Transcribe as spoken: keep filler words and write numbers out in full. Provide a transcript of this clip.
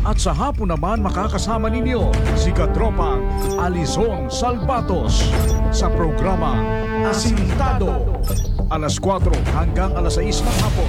At sa hapon naman makakasama ninyo si Katropang Alison Salvatos sa programa Asintado. Alas kwatro hanggang alas sais ng hapon.